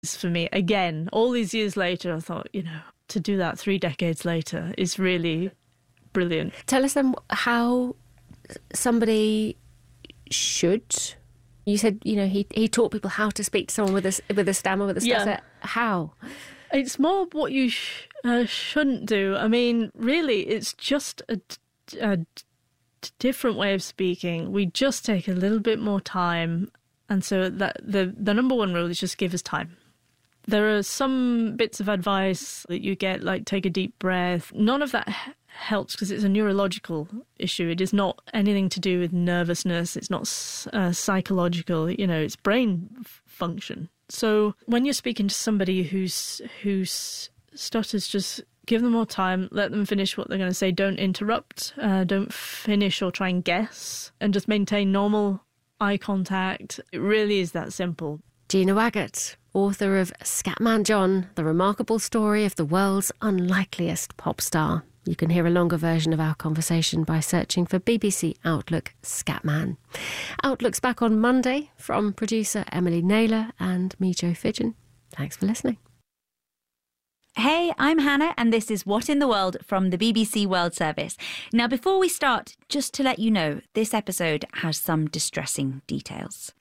moments for me. Again, all these years later, I thought, to do that 3 decades later is really brilliant. Tell us then how somebody should... You said, he taught people how to speak to someone with a stammer, with a stutter. Yeah. How? It's more what you shouldn't do. I mean, really, it's just a different way of speaking. We just take a little bit more time. And so that the number one rule is just give us time. There are some bits of advice that you get, like take a deep breath. None of that helps because it's a neurological issue. It is not anything to do with nervousness. It's not psychological. It's brain function. So when you're speaking to somebody who's stutters, just give them more time, let them finish what they're going to say. Don't interrupt, don't finish or try and guess, and just maintain normal eye contact. It really is that simple. Gina Waggett, author of Scatman John, the remarkable story of the world's unlikeliest pop star. You can hear a longer version of our conversation by searching for BBC Outlook Scatman. Outlook's back on Monday from producer Emily Naylor and me, Jo Fidgen. Thanks for listening. Hey, I'm Hannah, and this is What in the World from the BBC World Service. Now, before we start, just to let you know, this episode has some distressing details.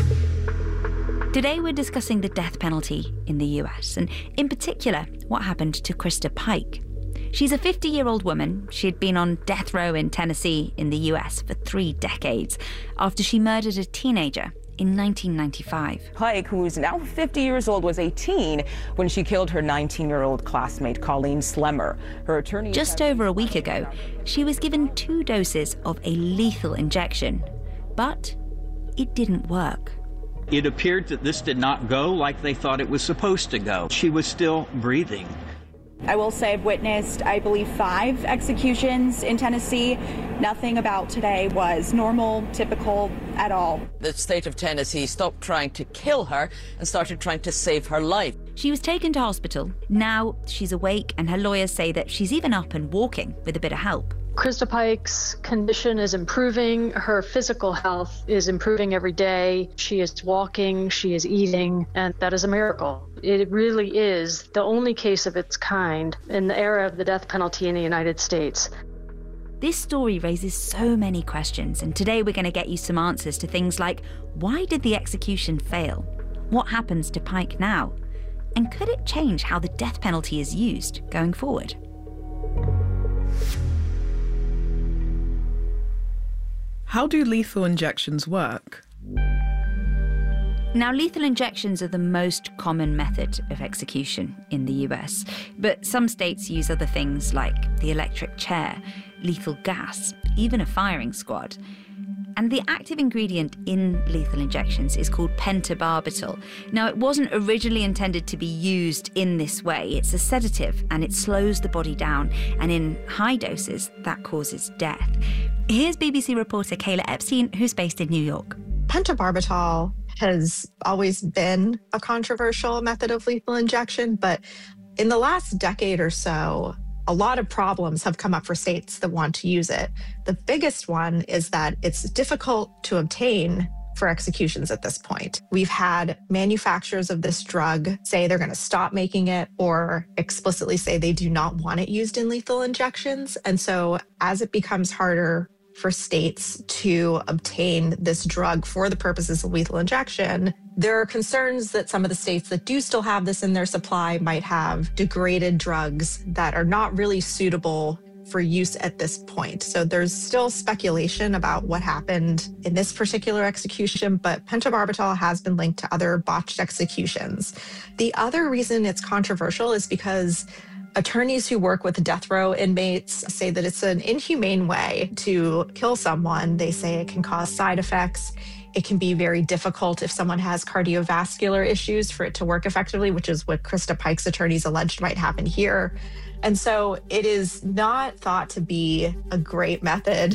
Today we're discussing the death penalty in the US, and in particular, what happened to Krista Pike. She's a 50-year-old woman. She had been on death row in Tennessee in the US for 3 decades after she murdered a teenager in 1995. Pike, who's now 50 years old, was 18 when she killed her 19-year-old classmate, Colleen Slemmer. Her attorney... Just over a week ago, she was given 2 doses of a lethal injection, but it didn't work. It appeared that this did not go like they thought it was supposed to go. She was still breathing. I will say I've witnessed, I believe, 5 executions in Tennessee. Nothing about today was normal, typical at all. The state of Tennessee stopped trying to kill her and started trying to save her life. She was taken to hospital. Now she's awake, and her lawyers say that she's even up and walking with a bit of help. Krista Pike's condition is improving. Her physical health is improving every day. She is walking, she is eating, and that is a miracle. It really is the only case of its kind in the era of the death penalty in the United States. This story raises so many questions, and today we're going to get you some answers to things like, why did the execution fail? What happens to Pike now? And could it change how the death penalty is used going forward? How do lethal injections work? Now, lethal injections are the most common method of execution in the US, but some states use other things like the electric chair, lethal gas, even a firing squad. And the active ingredient in lethal injections is called pentobarbital. Now, it wasn't originally intended to be used in this way. It's a sedative and it slows the body down, and in high doses, that causes death. Here's BBC reporter Kayla Epstein, who's based in New York. Pentobarbital has always been a controversial method of lethal injection, but in the last decade or so, a lot of problems have come up for states that want to use it. The biggest one is that it's difficult to obtain for executions at this point. We've had manufacturers of this drug say they're going to stop making it or explicitly say they do not want it used in lethal injections. And so as it becomes harder for states to obtain this drug for the purposes of lethal injection, there are concerns that some of the states that do still have this in their supply might have degraded drugs that are not really suitable for use at this point. So there's still speculation about what happened in this particular execution, but pentobarbital has been linked to other botched executions. The other reason it's controversial is because attorneys who work with death row inmates say that it's an inhumane way to kill someone. They say it can cause side effects. It can be very difficult if someone has cardiovascular issues for it to work effectively, which is what Krista Pike's attorneys alleged might happen here. And so it is not thought to be a great method.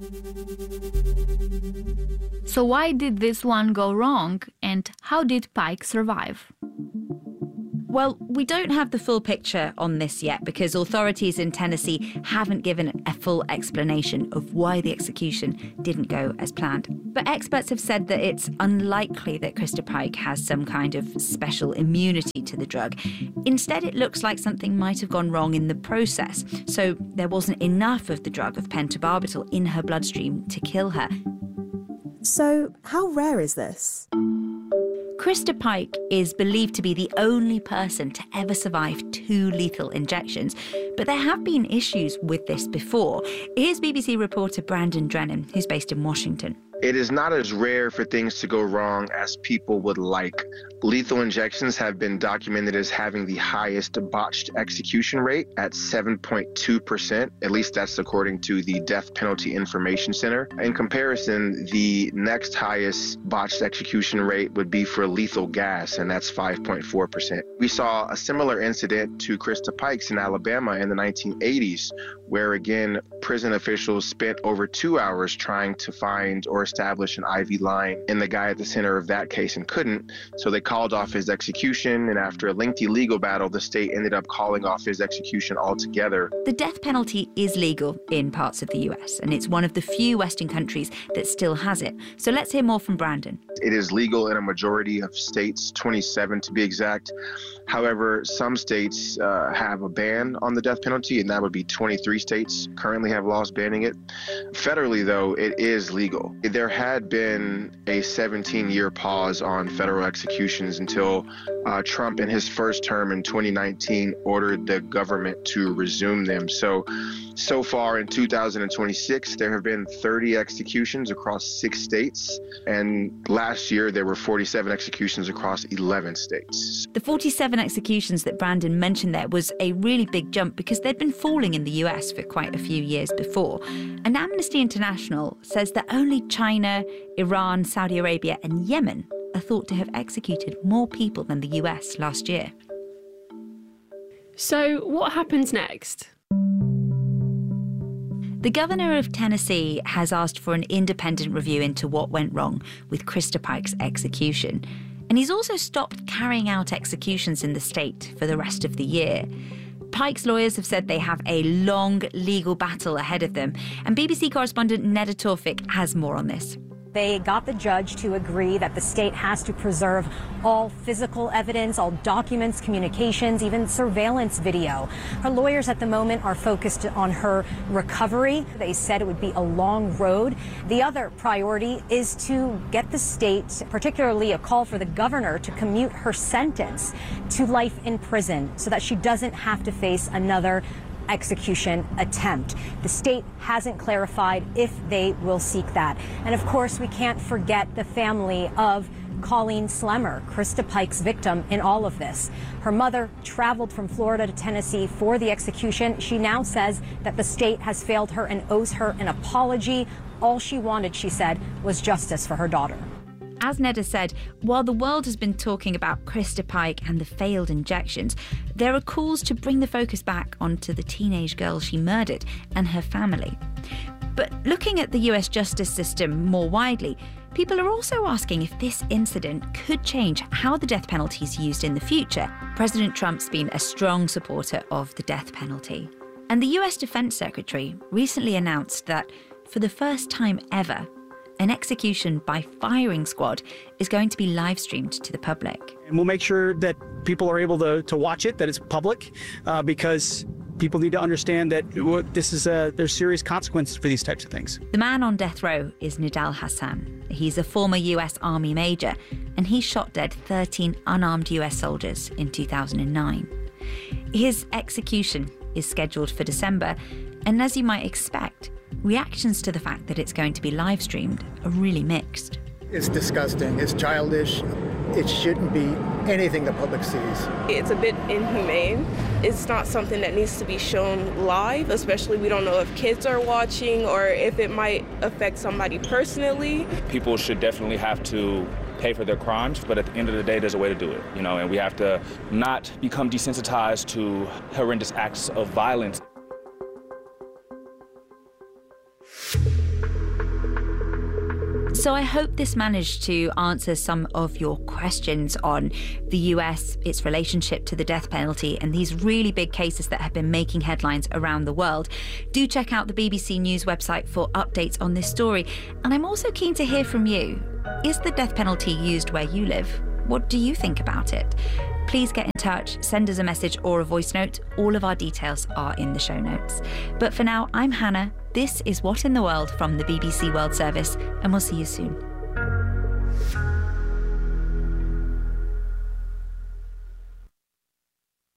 So why did this one go wrong, and how did Pike survive? Well, we don't have the full picture on this yet because authorities in Tennessee haven't given a full explanation of why the execution didn't go as planned. But experts have said that it's unlikely that Krista Pike has some kind of special immunity to the drug. Instead, it looks like something might have gone wrong in the process. So there wasn't enough of the drug of pentobarbital in her bloodstream to kill her. So how rare is this? Krista Pike is believed to be the only person to ever survive 2 lethal injections, but there have been issues with this before. Here's BBC reporter Brandon Drennan, who's based in Washington. It is not as rare for things to go wrong as people would like. Lethal injections have been documented as having the highest botched execution rate at 7.2%. At least that's according to the Death Penalty Information Center. In comparison, the next highest botched execution rate would be for lethal gas, and that's 5.4%. We saw a similar incident to Krista Pike's in Alabama in the 1980s, where again, prison officials spent over 2 hours trying to find or establish an IV line in the guy at the center of that case and couldn't. So they called off his execution, and after a lengthy legal battle, the state ended up calling off his execution altogether. The death penalty is legal in parts of the US, and it's one of the few Western countries that still has it. So let's hear more from Brandon. It is legal in a majority of states, 27 to be exact. However, some states have a ban on the death penalty, and that would be 23 states currently have laws banning it. Federally, though, it is legal. There had been a 17-year pause on federal executions until Trump, in his first term in 2019, ordered the government to resume them. So far in 2026, there have been 30 executions across 6 states, and last year there were 47 executions across 11 states. The 47 executions that Brandon mentioned there was a really big jump because they'd been falling in the US for quite a few years before. And Amnesty International says that only China, Iran, Saudi Arabia and Yemen are thought to have executed more people than the US last year. So what happens next? The governor of Tennessee has asked for an independent review into what went wrong with Krista Pike's execution. And he's also stopped carrying out executions in the state for the rest of the year. Pike's lawyers have said they have a long legal battle ahead of them. And BBC correspondent Neda Tawfik has more on this. They got the judge to agree that the state has to preserve all physical evidence, all documents, communications, even surveillance video. Her lawyers at the moment are focused on her recovery. They said it would be a long road. The other priority is to get the state, particularly a call for the governor, to commute her sentence to life in prison so that she doesn't have to face another execution attempt. The state hasn't clarified if they will seek that. And of course, we can't forget the family of Colleen Slemmer, Krista Pike's victim in all of this. Her mother traveled from Florida to Tennessee for the execution. She now says that the state has failed her and owes her an apology. All she wanted, she said, was justice for her daughter. As Neda said, while the world has been talking about Krista Pike and the failed injections, there are calls to bring the focus back onto the teenage girl she murdered and her family. But looking at the US justice system more widely, people are also asking if this incident could change how the death penalty is used in the future. President Trump's been a strong supporter of the death penalty. And the US Defense Secretary recently announced that, for the first time ever, an execution by firing squad is going to be live streamed to the public. And we'll make sure that people are able to watch it, that it's public, because people need to understand that there's serious consequences for these types of things. The man on death row is Nidal Hassan. He's a former US Army major, and he shot dead 13 unarmed US soldiers in 2009. His execution is scheduled for December, and as you might expect, reactions to the fact that it's going to be live streamed are really mixed. It's disgusting. It's childish. It shouldn't be anything the public sees. It's a bit inhumane. It's not something that needs to be shown live, especially we don't know if kids are watching or if it might affect somebody personally. People should definitely have to pay for their crimes, but at the end of the day, there's a way to do it, and we have to not become desensitized to horrendous acts of violence. So I hope this managed to answer some of your questions on the US, its relationship to the death penalty, and these really big cases that have been making headlines around the world. Do check out the BBC News website for updates on this story. And I'm also keen to hear from you. Is the death penalty used where you live? What do you think about it? Please get in touch, send us a message or a voice note. All of our details are in the show notes. But for now, I'm Hannah. This is What in the World from the BBC World Service, and we'll see you soon.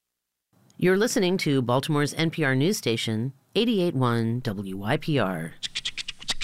You're listening to Baltimore's NPR news station, 88.1 WYPR.